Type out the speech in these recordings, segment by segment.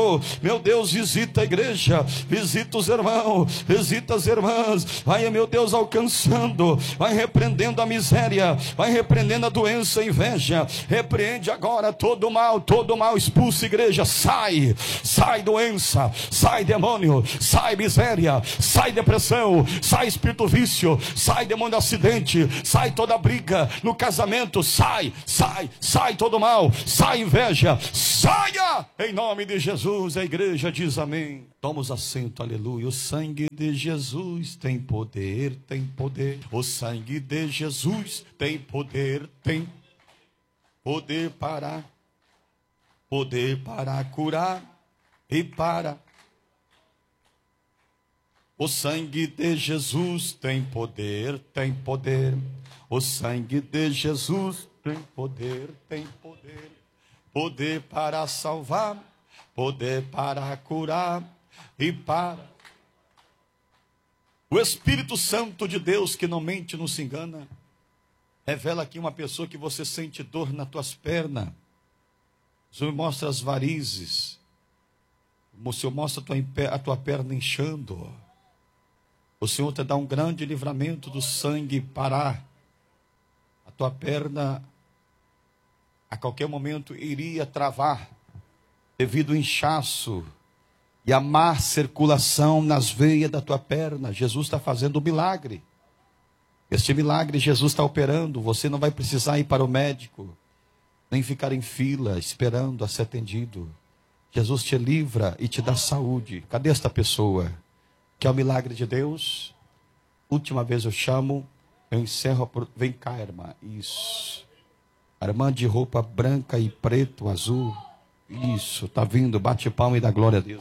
Senhor. Meu Deus, visita a igreja, visita os irmãos, visita as irmãs. Vai, meu Deus, alcançando, vai repreendendo a miséria, vai repreendendo a doença, a inveja. Repreende agora todo mal, expulsa a igreja. Sai doença, sai demônio, sai miséria, sai depressão, sai espírito vício, sai demônio de acidente, sai toda briga no casamento, sai todo mal, sai inveja, saia em nome de Jesus. A igreja diz amém. Tomamos assento, aleluia. O sangue de Jesus tem poder, tem poder. O sangue de Jesus tem poder para curar e para. O sangue de Jesus tem poder, tem poder. O sangue de Jesus tem poder, tem poder. Poder para salvar, poder para curar e para. O Espírito Santo de Deus, que não mente, não se engana, revela aqui uma pessoa que você sente dor nas tuas pernas. O Senhor mostra as varizes. O Senhor mostra a tua perna inchando. O Senhor te dá um grande livramento do sangue parar. A tua perna, a qualquer momento, iria travar devido ao inchaço e a má circulação nas veias da tua perna. Jesus está fazendo um milagre. Este milagre Jesus está operando. Você não vai precisar ir para o médico, nem ficar em fila esperando a ser atendido. Jesus te livra e te dá saúde. Cadê esta pessoa? Que é o milagre de Deus. Última vez eu chamo, eu encerro. Vem cá, irmã. Isso. A irmã de roupa branca e preto, azul. Isso, está vindo. Bate palma e dá glória a Deus.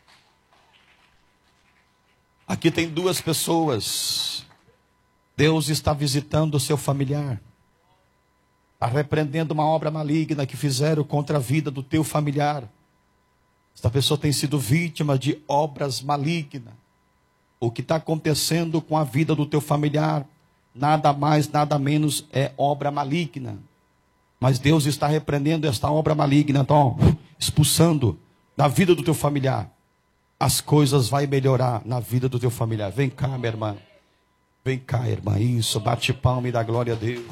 Aqui tem duas pessoas. Deus está visitando o seu familiar. Está repreendendo uma obra maligna que fizeram contra a vida do teu familiar. Esta pessoa tem sido vítima de obras malignas. O que está acontecendo com a vida do teu familiar, nada mais, nada menos é obra maligna. Mas Deus está repreendendo esta obra maligna, então, expulsando da vida do teu familiar. As coisas vão melhorar na vida do teu familiar. Vem cá, minha irmã. Vem cá, irmã. Isso, bate palma e dá glória a Deus.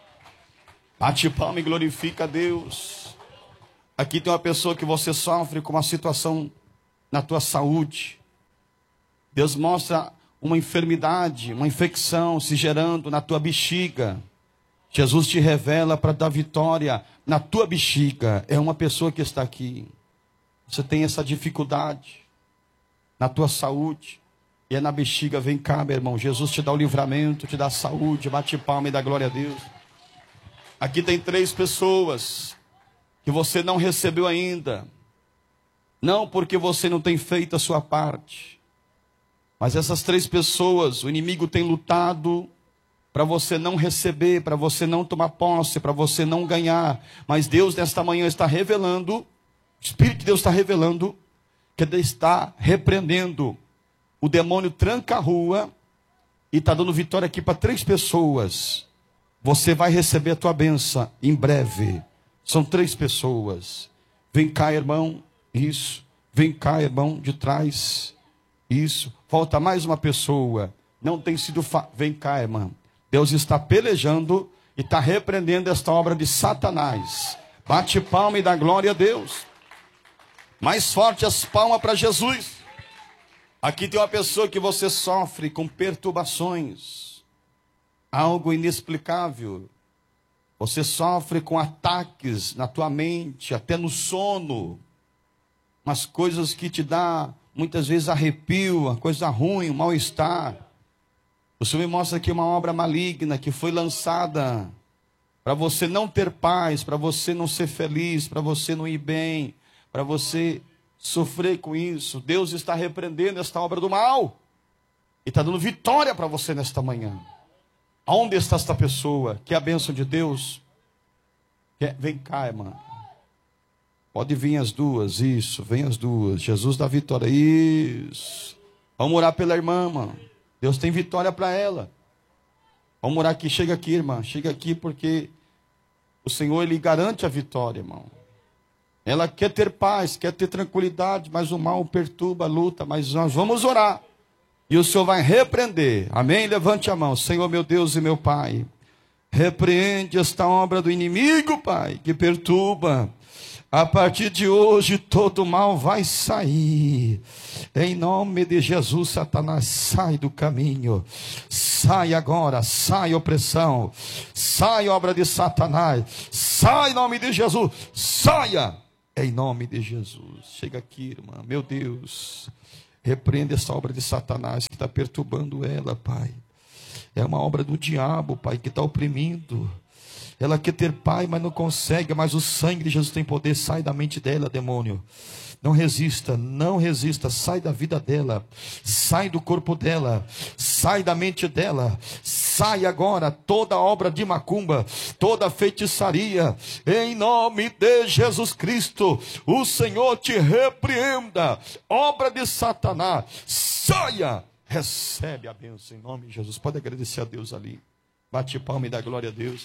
Bate palma e glorifica a Deus. Aqui tem uma pessoa que você sofre com uma situação na tua saúde. Deus mostra uma enfermidade, uma infecção se gerando na tua bexiga. Jesus te revela para dar vitória na tua bexiga. É uma pessoa que está aqui. Você tem essa dificuldade na tua saúde. E é na bexiga. Vem cá, meu irmão. Jesus te dá o livramento, te dá saúde. Bate palma e dá glória a Deus. Aqui tem 3 pessoas que você não recebeu ainda. Não porque você não tem feito a sua parte. Mas essas 3 pessoas, o inimigo tem lutado para você não receber, para você não tomar posse, para você não ganhar. Mas Deus nesta manhã está revelando, o Espírito de Deus está revelando, que Ele está repreendendo o demônio tranca a rua e está dando vitória aqui para 3 pessoas. Você vai receber a tua bênção em breve. São 3 pessoas. Vem cá, irmão. Isso. Vem cá, irmão, de trás. Isso. Falta mais uma pessoa. Não tem sido Vem cá, irmã. Deus está pelejando e está repreendendo esta obra de Satanás. Bate palma e dá glória a Deus. Mais forte as palmas para Jesus. Aqui tem uma pessoa que você sofre com perturbações. Algo inexplicável. Você sofre com ataques na tua mente, até no sono. Umas coisas que te dá muitas vezes arrepio, uma coisa ruim, um mal-estar. O Senhor me mostra aqui uma obra maligna que foi lançada para você não ter paz, para você não ser feliz, para você não ir bem, para você sofrer com isso. Deus está repreendendo esta obra do mal e está dando vitória para você nesta manhã. Aonde está esta pessoa? Que é a bênção de Deus? Vem cá, irmã. Pode vir as duas, isso, vem as duas. Jesus dá vitória, isso. Vamos orar pela irmã, mano. Deus tem vitória para ela. Vamos orar aqui, chega aqui, irmã. Chega aqui porque o Senhor, Ele garante a vitória, irmão. Ela quer ter paz, quer ter tranquilidade, mas o mal perturba, luta. Mas nós vamos orar. E o Senhor vai repreender. Amém? Levante a mão. Senhor, meu Deus e meu Pai. Repreende esta obra do inimigo, Pai, que perturba. A partir de hoje, todo mal vai sair. Em nome de Jesus, Satanás, sai do caminho. Sai agora, sai opressão. Sai obra de Satanás. Sai em nome de Jesus. Saia em nome de Jesus. Chega aqui, irmã. Meu Deus. Repreenda essa obra de Satanás que está perturbando ela, Pai. É uma obra do diabo, Pai, que está oprimindo. Ela quer ter pai, mas não consegue. Mas o sangue de Jesus tem poder. Sai da mente dela, demônio. Não resista, não resista. Sai da vida dela. Sai do corpo dela. Sai da mente dela. Sai agora toda obra de macumba, toda feitiçaria. Em nome de Jesus Cristo, o Senhor te repreenda. Obra de Satanás, saia. Recebe a bênção em nome de Jesus. Pode agradecer a Deus ali. Bate palma e dá glória a Deus.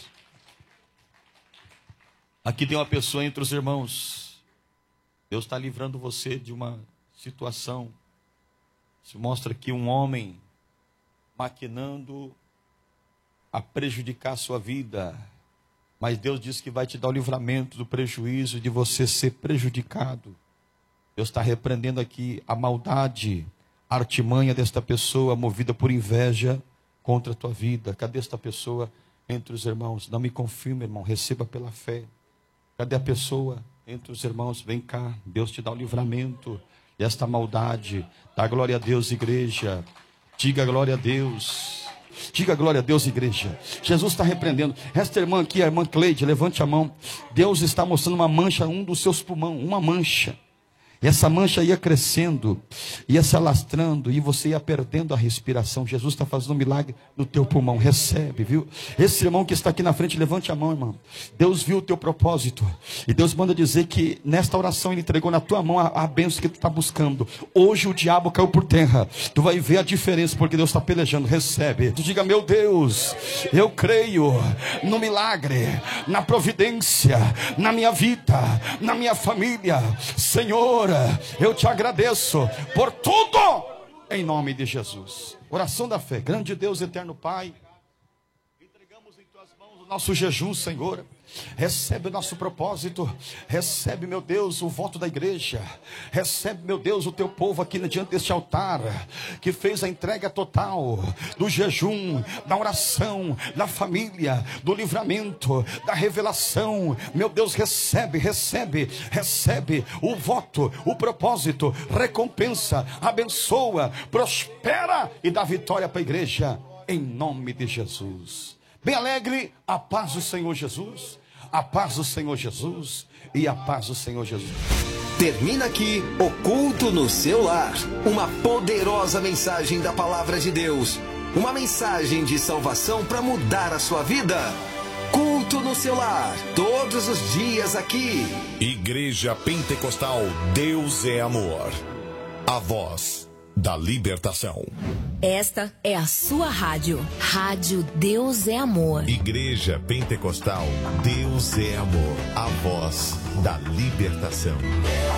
Aqui tem uma pessoa entre os irmãos. Deus está livrando você de uma situação. Se mostra aqui um homem maquinando a prejudicar a sua vida. Mas Deus diz que vai te dar o livramento do prejuízo de você ser prejudicado. Deus está repreendendo aqui a maldade, a artimanha desta pessoa movida por inveja contra a tua vida. Cadê esta pessoa entre os irmãos? Não me confirma, irmão, receba pela fé. Cadê a pessoa entre os irmãos? Vem cá, Deus te dá o livramento desta maldade. Dá glória a Deus, igreja. Diga glória a Deus. Diga glória a Deus, igreja. Jesus está repreendendo. Esta irmã aqui, a irmã Cleide, levante a mão. Deus está mostrando uma mancha, um dos seus pulmões, uma mancha. E essa mancha ia crescendo, ia se alastrando, e você ia perdendo a respiração. Jesus está fazendo um milagre no teu pulmão. Recebe, viu? Esse irmão que está aqui na frente, levante a mão, irmão. Deus viu o teu propósito. E Deus manda dizer que nesta oração Ele entregou na tua mão a bênção que tu está buscando. Hoje o diabo caiu por terra. Tu vai ver a diferença, porque Deus está pelejando. Recebe. Tu diga, meu Deus, eu creio no milagre, na providência, na minha vida, na minha família. Senhor, eu te agradeço por tudo, em nome de Jesus. Oração da fé. Grande Deus, eterno Pai, entregamos em tuas mãos o nosso jejum, Senhor. Recebe o nosso propósito. Recebe, meu Deus, o voto da igreja. Recebe, meu Deus, o teu povo aqui diante deste altar, que fez a entrega total do jejum, da oração, da família, do livramento, da revelação. Meu Deus, recebe o voto, o propósito, recompensa, abençoa, prospera e dá vitória para a igreja, em nome de Jesus. Bem alegre, a paz do Senhor Jesus, a paz do Senhor Jesus e a paz do Senhor Jesus. Termina aqui o Culto no Seu Lar. Uma poderosa mensagem da Palavra de Deus. Uma mensagem de salvação para mudar a sua vida. Culto no Seu Lar, todos os dias aqui. Igreja Pentecostal Deus é Amor. A voz da libertação. Esta é a sua rádio. Rádio Deus é Amor. Igreja Pentecostal Deus é Amor. A voz da libertação.